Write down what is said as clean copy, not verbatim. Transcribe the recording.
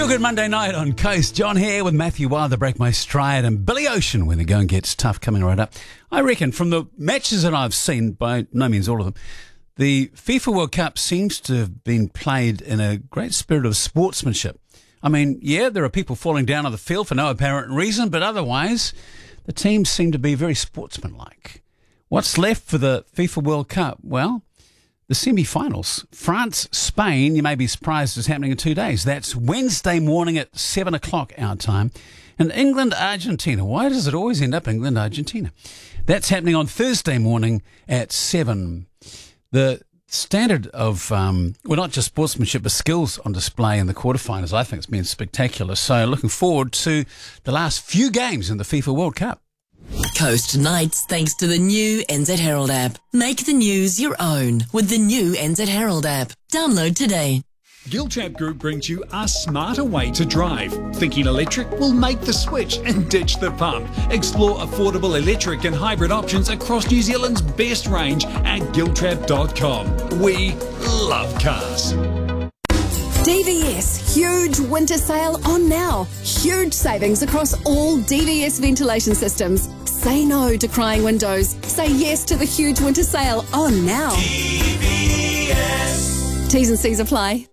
Good Monday night on Coast. John here with Matthew Wilder, Break My Stride, and Billy Ocean when the going gets tough, coming right up. I reckon from the matches that I've seen, by no means all of them, the FIFA World Cup seems to have been played in a great spirit of sportsmanship. I mean, yeah, there are people falling down on the field for no apparent reason, but otherwise the teams seem to be very sportsmanlike. What's left for the FIFA World Cup? Well, the semi-finals. France, Spain, you may be surprised, is happening in 2 days. That's Wednesday morning at 7 o'clock our time. And England, Argentina. Why does it always end up England, Argentina? That's happening on Thursday morning at 7. The standard of, well, not just sportsmanship, but skills on display in the quarterfinals, I think it's been spectacular. So looking forward to the last few games in the FIFA World Cup. Coast Nights, thanks to the new NZ Herald app. Make the news your own with the new NZ Herald app. Download today. Giltrap Group brings you a smarter way to drive. Thinking electric? Will make the switch and ditch the pump. Explore affordable electric and hybrid options across New Zealand's best range at giltrap.com. We love cars. DVS, huge winter sale on now. Huge savings across all DVS ventilation systems. Say no to crying windows. Say yes to the huge winter sale on now. DVS. T's and C's apply.